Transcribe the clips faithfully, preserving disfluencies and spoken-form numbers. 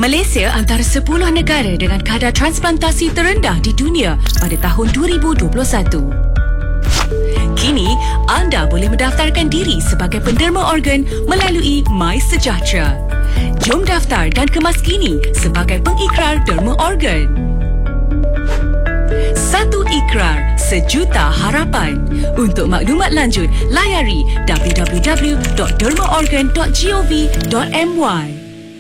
Malaysia antara sepuluh negara dengan kadar transplantasi terendah di dunia pada tahun dua ribu dua puluh satu. Kini, anda boleh mendaftarkan diri sebagai penderma organ melalui MySejahtera. Jom daftar dan kemas kini sebagai pengikrar derma organ. Satu ikrar, sejuta harapan. Untuk maklumat lanjut, layari w w w dot derma organ dot gov dot my.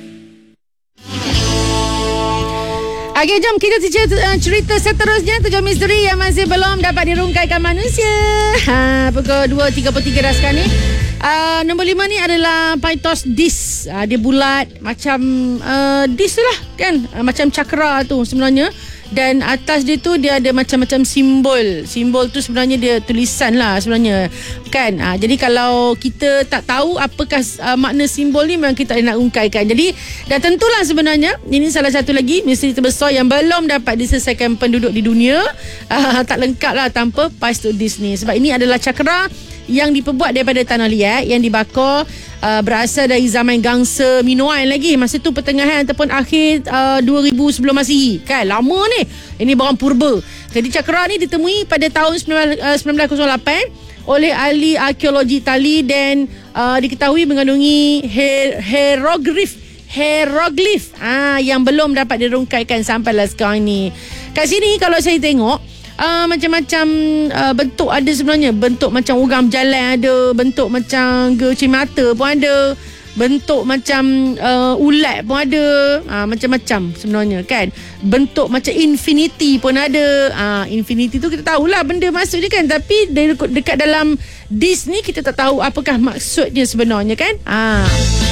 Okay, jom kita cerita, cerita seterusnya. Tujuh misteri yang masih belum dapat dirungkaikan manusia. Ha, pukul dua tiga puluh tiga dah sekarang ni. Uh, nombor lima ni adalah Pythos Disc. Uh, dia bulat macam uh, disc tu lah kan. Uh, macam cakra tu sebenarnya. Dan atas dia tu dia ada macam-macam simbol. Simbol tu sebenarnya dia tulisan lah sebenarnya kan. Ha, jadi kalau kita tak tahu apakah uh, makna simbol ni, memang kita nak ungkaikan. Jadi dah tentulah sebenarnya ini salah satu lagi misteri terbesar yang belum dapat diselesaikan penduduk di dunia. Uh, tak lengkap lah tanpa Pythos Disc ni. Sebab ini adalah cakra yang diperbuat daripada tanah liat yang dibakar, uh, berasal dari zaman gangsa Minoan lagi. Masa tu pertengahan ataupun akhir uh, dua ribu sebelum Masihi kan. Lama ni. Ini barang purba. Jadi cakra ni ditemui pada tahun sembilan belas kosong lapan oleh ahli arkeologi Itali dan uh, diketahui mengandungi hier- hieroglif hieroglif ah, yang belum dapat dirungkaikan sampailah sekarang ni. Kat sini kalau saya tengok Uh, macam-macam uh, bentuk ada sebenarnya. Bentuk macam orang berjalan ada, bentuk macam gecil mata pun ada, bentuk macam uh, ulat pun ada, uh, macam-macam sebenarnya kan. Bentuk macam infinity pun ada. uh, Infinity tu kita tahulah benda masuk dia kan. Tapi dekat dalam disk ni kita tak tahu apakah maksudnya sebenarnya kan. uh.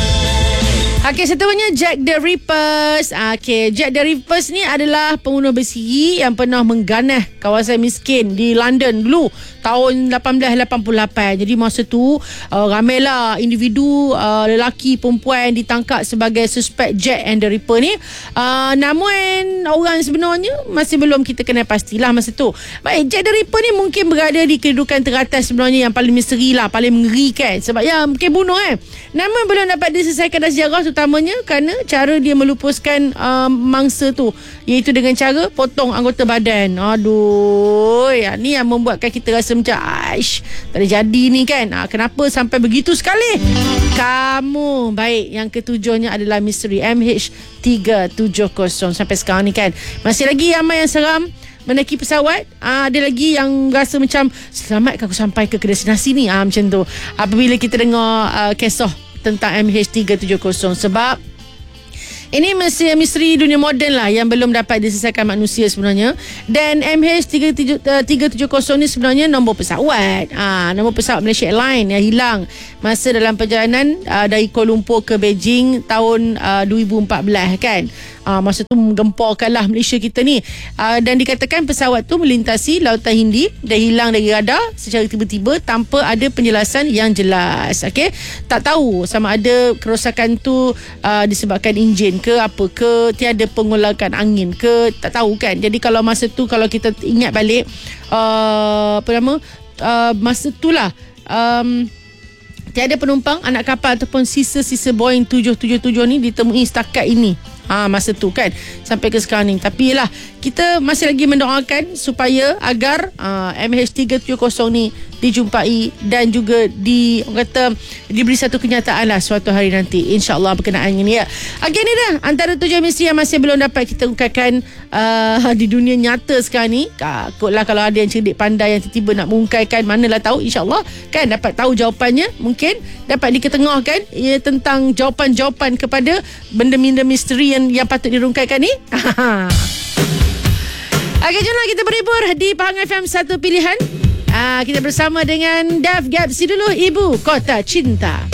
Okey, seterusnya Jack the Ripper. Okey, Jack the Ripper ni adalah pembunuh bersiri yang pernah mengganah kawasan miskin di London dulu tahun lapan belas lapan puluh lapan. Jadi masa tu uh, ramailah individu uh, lelaki perempuan ditangkap sebagai suspek Jack and the Ripper ni. Uh, namun orang sebenarnya masih belum kita kenal pastilah masa tu. Baik, Jack the Ripper ni mungkin berada di kedudukan teratas sebenarnya yang paling misteri lah, paling mengerikan sebab ya mungkin bunuh kan. Namun belum dapat diselesaikan dari sejarah, terutamanya kerana cara dia melupuskan uh, mangsa tu, iaitu dengan cara potong anggota badan. Aduh, ya, ni yang membuatkan kita rasa macam aish, tak ada jadi ni kan. Ha, kenapa sampai begitu sekali? Kamu. Baik, yang ketujuhnya adalah misteri M H tiga tujuh kosong. Sampai sekarang ni kan masih lagi ramai yang seram menaiki pesawat. Ah, ada lagi yang rasa macam selamat aku sampai ke destinasi ni. Ah, macam tu apabila kita dengar uh, kisah tentang M H tiga tujuh kosong. Sebab ini mesti misteri dunia moden lah yang belum dapat diselesaikan manusia sebenarnya. Dan M H tiga tujuh kosong ni sebenarnya nombor pesawat. Ha, nombor pesawat Malaysia Airlines yang hilang masa dalam perjalanan uh, dari Kuala Lumpur ke Beijing tahun uh, dua ribu empat belas kan. Uh, masa tu menggemparkanlah Malaysia kita ni. Uh, dan dikatakan pesawat tu melintasi Lautan Hindi dan hilang dari radar secara tiba-tiba tanpa ada penjelasan yang jelas. Okey, tak tahu sama ada kerosakan tu uh, disebabkan enjin ke apa ke, tiada pengolakan angin ke, tak tahu kan. Jadi kalau masa tu kalau kita ingat balik uh, apa nama uh, masa tu lah um, tiada penumpang anak kapal ataupun sisa-sisa Boeing tujuh tujuh tujuh ni ditemui setakat ini. Ha, masa tu kan sampai ke sekarang ni. Tapi lah kita masih lagi mendoakan supaya agar uh, M H tiga tujuh kosong ni dijumpai dan juga di orang kata diberi satu kenyataan lah suatu hari nanti, insyaAllah berkenaan ini ya. Okey, ni dah antara tujuh misteri yang masih belum dapat kita ungkapkan uh, di dunia nyata sekarang ni. Takutlah kalau ada yang cerdik pandai yang tiba-tiba nak mengungkapkan, manalah tahu, insyaAllah kan dapat tahu jawapannya. Mungkin dapat diketengahkan ya, tentang jawapan-jawapan kepada benda-benda misteri yang, yang patut dirungkaikan ni. Okey, jomlah kita berhibur di Pahang F M Satu Pilihan. Ah, kita bersama dengan Daf Gapsi dulu, Ibu Kota Cinta.